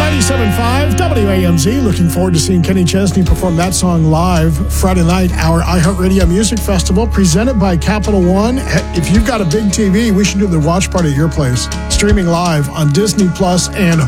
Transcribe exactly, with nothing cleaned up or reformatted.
ninety-seven point five W A M Z. Looking forward to seeing Kenny Chesney perform that song live Friday night, our iHeartRadio Music Festival, presented by Capital One. If you've got a big T V, we should do the watch party at your place. Streaming live on Disney Plus and